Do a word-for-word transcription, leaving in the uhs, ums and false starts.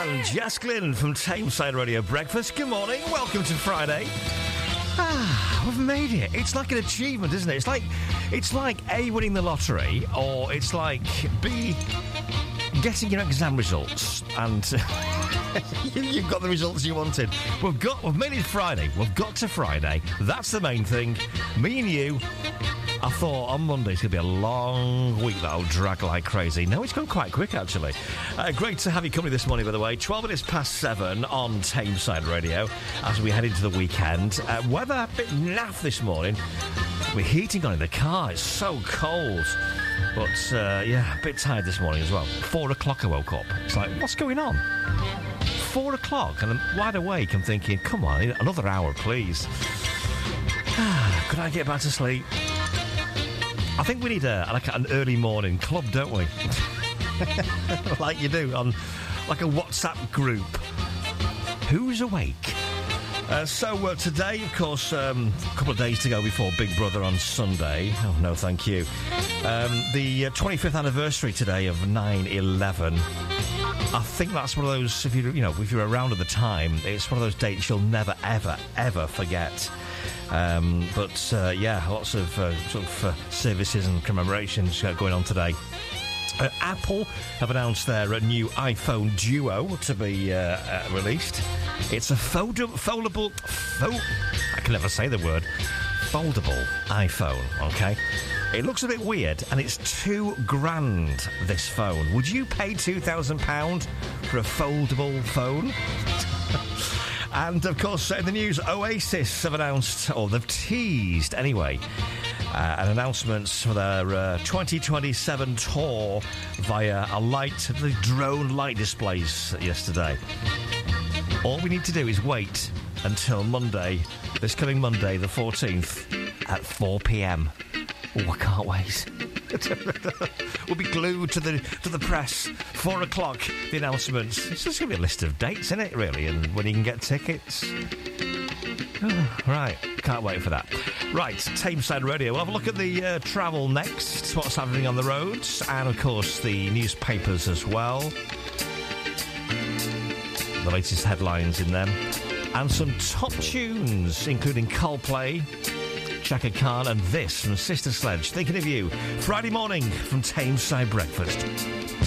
and Jess Glynn from Tameside Radio Breakfast. Good morning, welcome to Friday. Ah, we've made it. It's like an achievement, isn't it? It's like, it's like A, winning the lottery, or it's like B, getting your exam results, and you, you've got the results you wanted. We've got, we've made it Friday. We've got to Friday. That's the main thing. Me and you. I thought on Monday it's going to be a long week that'll drag like crazy. No, it's gone quite quick, actually. Uh, great to have you company this morning, by the way. twelve minutes past seven on Tameside Radio as we head into the weekend. Uh, weather a bit naff this morning. We're heating on in the car. It's so cold. But, uh, yeah, a bit tired this morning as well. Four o'clock I woke up. It's like, what's going on? Four o'clock, and I'm wide awake. I'm thinking, come on, another hour, please. Could I get back to sleep? I think we need a like an early morning club, don't we? Like you do on like a WhatsApp group. Who's awake? Uh, so uh, today, of course, um, a couple of days to go before Big Brother on Sunday. Oh, no, thank you. Um, the uh, twenty-fifth anniversary today of nine eleven. I think that's one of those, if you you know, if you're around at the time, it's one of those dates you'll never, ever, ever forget. Um, but, uh, yeah, lots of uh, sort of uh, services and commemorations uh, going on today. Uh, Apple have announced their uh, new iPhone Duo to be uh, uh, released. It's a fold- foldable... Fo- I can never say the word. Foldable iPhone, OK? It looks a bit weird, and it's two grand, this phone. Would you pay two thousand pounds for a foldable phone? And, of course, in the news, Oasis have announced, or they've teased, anyway, uh, an announcement for their uh, twenty twenty-seven tour via a light, the drone light displays yesterday. All we need to do is wait until Monday, this coming Monday, the fourteenth, at four p.m. Oh, I can't wait. We'll be glued to the to the press. Four o'clock, the announcements. It's just going to be a list of dates, isn't it, really? And when you can get tickets. Oh, right, can't wait for that. Right, Tameside Radio. We'll have a look at the uh, travel next, what's happening on the roads, and, of course, the newspapers as well. The latest headlines in them. And some top tunes, including Coldplay, Chaka Khan, and this from Sister Sledge. Thinking of you. Friday morning from Tameside Breakfast.